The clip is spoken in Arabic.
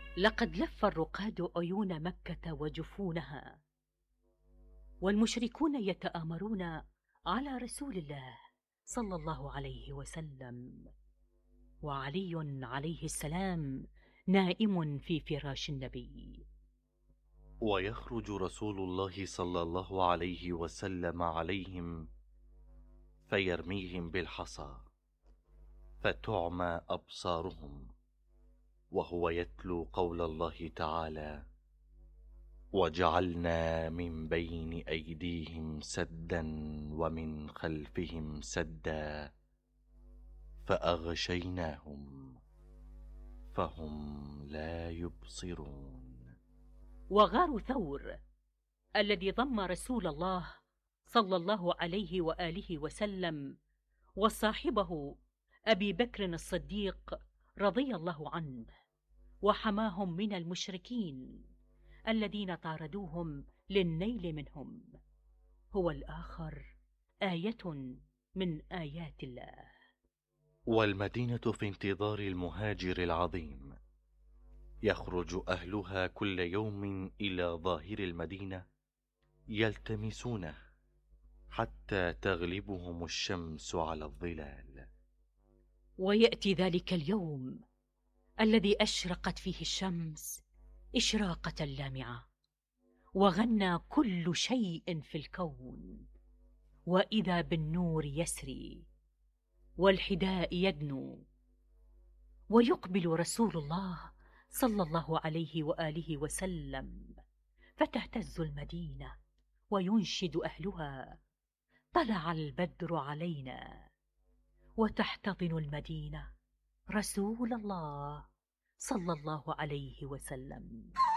لقد لف الرقاد عيون مكة وجفونها، والمشركون يتآمرون على رسول الله صلى الله عليه وسلم، وعلي عليه السلام نائم في فراش النبي. ويخرج رسول الله صلى الله عليه وسلم عليهم فيرميهم بالحصى فتعمى أبصارهم، وهو يتلو قول الله تعالى: وجعلنا من بين أيديهم سدا ومن خلفهم سدا فأغشيناهم فهم لا يبصرون. وغار ثور الذي ضم رسول الله صلى الله عليه وآله وسلم وصاحبه أبي بكر الصديق رضي الله عنه، وحماهم من المشركين الذين طاردوهم للنيل منهم، هو الآخر آية من آيات الله. والمدينة في انتظار المهاجر العظيم، يخرج أهلها كل يوم إلى ظاهر المدينة يلتمسونه حتى تغلبهم الشمس على الظلال. ويأتي ذلك اليوم الذي أشرقت فيه الشمس إشراقة لامعة، وغنى كل شيء في الكون، وإذا بالنور يسري والحداء يدنو، ويقبل رسول الله صلى الله عليه وآله وسلم، فتهتز المدينة وينشد أهلها: طلع البدر علينا. وتحتضن المدينة رسول الله صلى الله عليه وسلم.